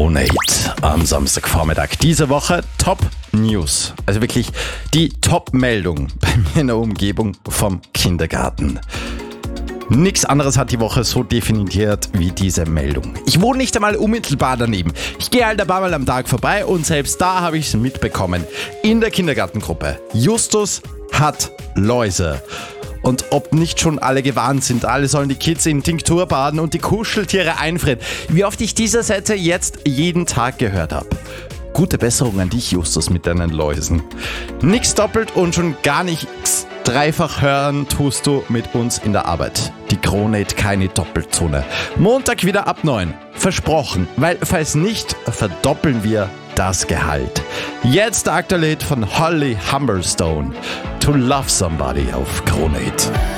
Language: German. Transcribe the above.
Kronehit am Samstagvormittag. Diese Woche Top News. Also wirklich die Top-Meldung bei mir in der Umgebung vom Kindergarten. Nichts anderes hat die Woche so definiert wie diese Meldung. Ich wohne nicht einmal unmittelbar daneben. Ich gehe halt ein paar Mal am Tag vorbei und selbst da habe ich es mitbekommen. In der Kindergartengruppe. Justus hat Läuse. Und ob nicht schon alle gewarnt sind, alle sollen die Kids in Tinktur baden und die Kuscheltiere einfrieren. Wie oft ich diese Sätze jetzt jeden Tag gehört habe. Gute Besserung an dich, Justus, mit deinen Läusen. Nix doppelt und schon gar nicht dreifach hören tust du mit uns in der Arbeit. Die Kronehit, keine Doppelzone. Montag wieder ab 9. Versprochen, weil falls nicht, verdoppeln wir das Gehalt. Jetzt der aktuelle Hit von Holly Humberstone. To Love Somebody auf Kronehit.